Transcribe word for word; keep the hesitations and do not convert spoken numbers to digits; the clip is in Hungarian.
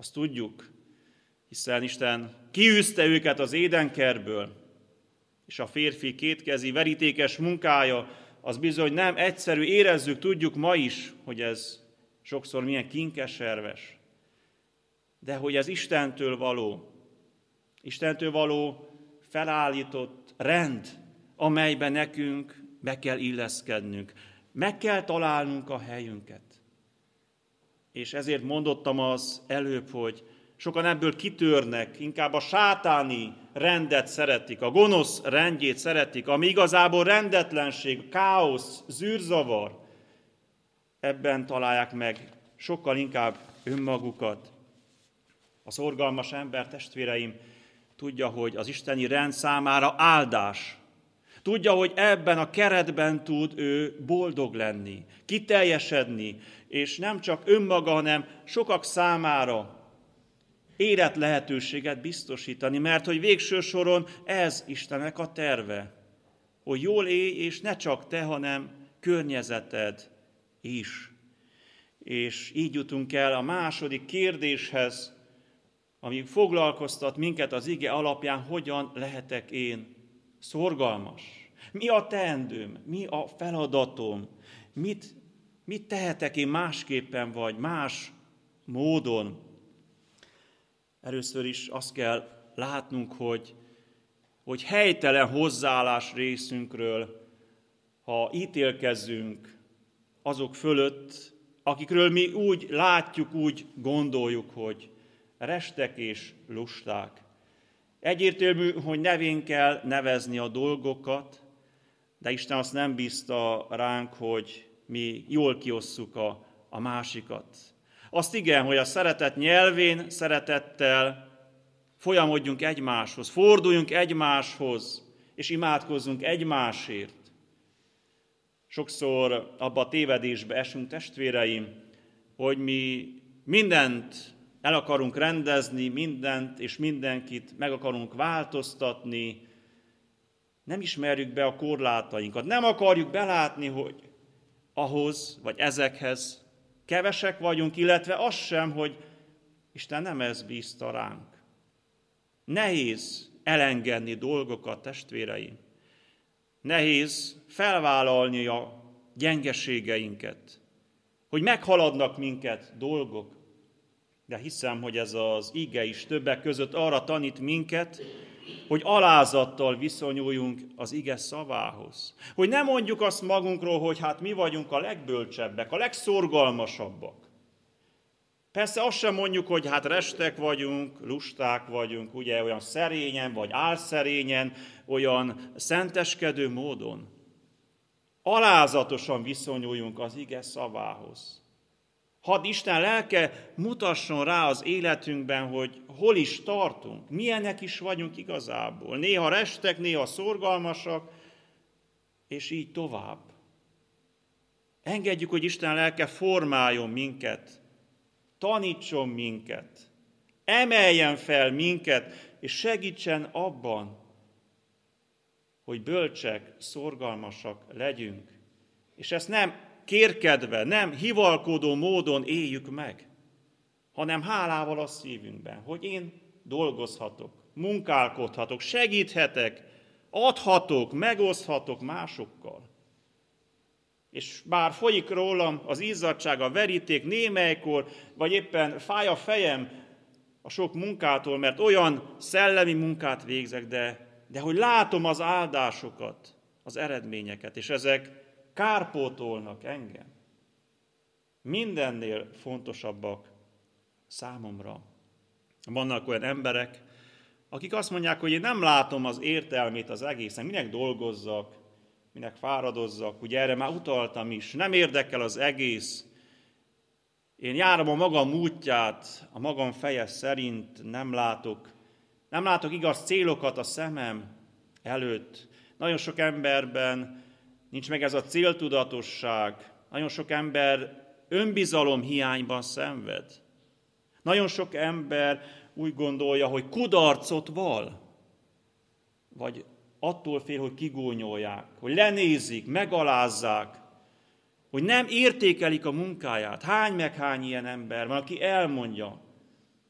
Azt tudjuk, hiszen Isten kiűzte őket az édenkertből, és a férfi kétkezi verítékes munkája, az bizony nem egyszerű, érezzük, tudjuk ma is, hogy ez sokszor milyen kinkeserves, de hogy ez Istentől való, Istentől való felállított rend, amelyben nekünk be kell illeszkednünk, meg kell találnunk a helyünket. És ezért mondottam az előbb, hogy sokan ebből kitörnek, inkább a sátáni rendet szeretik, a gonosz rendjét szeretik, ami igazából rendetlenség, káosz, zűrzavar. Ebben találják meg sokkal inkább önmagukat. A szorgalmas ember, testvéreim, tudja, hogy az isteni rend számára áldás. Tudja, hogy ebben a keretben tud ő boldog lenni, kiteljesedni, és nem csak önmaga, hanem sokak számára élet lehetőséget biztosítani, mert hogy végső soron ez Istennek a terve, hogy jól élj, és ne csak te, hanem környezeted is. És így jutunk el a második kérdéshez, ami foglalkoztat minket az ige alapján, hogyan lehetek én szorgalmas. Mi a teendőm? Mi a feladatom? Mit, mit tehetek én másképpen, vagy más módon? Először is azt kell látnunk, hogy, hogy helytelen hozzáállás részünkről, ha ítélkezzünk azok fölött, akikről mi úgy látjuk, úgy gondoljuk, hogy restek és lusták. Egyértelmű, hogy nevén kell nevezni a dolgokat, de Isten azt nem bízta ránk, hogy mi jól kiosszuk a, a másikat. Azt igen, hogy a szeretet nyelvén, szeretettel folyamodjunk egymáshoz, forduljunk egymáshoz, és imádkozzunk egymásért. Sokszor abba a tévedésbe esünk, testvéreim, hogy mi mindent el akarunk rendezni, mindent és mindenkit meg akarunk változtatni, nem ismerjük be a korlátainkat, nem akarjuk belátni, hogy ahhoz vagy ezekhez kevesek vagyunk, illetve az sem, hogy Isten nem ezt bízta ránk. Nehéz elengedni dolgokat, testvéreim. Nehéz felvállalni a gyengeségeinket, hogy meghaladnak minket dolgok. De hiszem, hogy ez az ige is többek között arra tanít minket, hogy alázattal viszonyuljunk az ige szavához. Hogy ne mondjuk azt magunkról, hogy hát mi vagyunk a legbölcsebbek, a legszorgalmasabbak. Persze azt sem mondjuk, hogy hát restek vagyunk, lusták vagyunk, ugye olyan szerényen vagy álszerényen, olyan szenteskedő módon. Alázatosan viszonyuljunk az ige szavához. Hadd Isten lelke mutasson rá az életünkben, hogy hol is tartunk, milyenek is vagyunk igazából. Néha restek, néha szorgalmasak, és így tovább. Engedjük, hogy Isten lelke formáljon minket, tanítson minket, emeljen fel minket, és segítsen abban, hogy bölcsek, szorgalmasak legyünk. És ezt nem kérkedve, nem hivalkodó módon éljük meg, hanem hálával a szívünkben, hogy én dolgozhatok, munkálkodhatok, segíthetek, adhatok, megoszthatok másokkal. És bár folyik rólam az izzadság, a veríték némelykor, vagy éppen fáj a fejem a sok munkától, mert olyan szellemi munkát végzek, de, de hogy látom az áldásokat, az eredményeket, és ezek kárpótolnak engem. Mindennél fontosabbak számomra. Vannak olyan emberek, akik azt mondják, hogy én nem látom az értelmét az egészen, minek dolgozzak, minek fáradozzak, ugye erre már utaltam is, nem érdekel az egész. Én járom a magam útját, a magam feje szerint nem látok, nem látok igaz célokat a szemem előtt. Nagyon sok emberben nincs meg ez a céltudatosság. Nagyon sok ember önbizalom hiányban szenved. Nagyon sok ember úgy gondolja, hogy kudarcot val, vagy attól fél, hogy kigúnyolják, hogy lenézik, megalázzák, hogy nem értékelik a munkáját. Hány meg hány ilyen ember van, aki elmondja,